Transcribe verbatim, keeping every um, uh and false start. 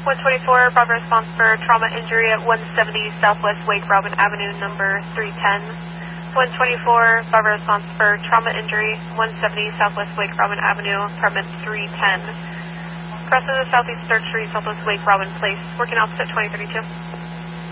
one twenty-four, Bravo response for trauma injury at one seventy Southwest Wake Robin Avenue, number three ten. one twenty-four, Bravo response for trauma injury, one seventy Southwest Wake Robin Avenue, apartment three ten. Crossing the Southeast Third Street, Southwest Wake Robin Place, working opposite twenty thirty-two.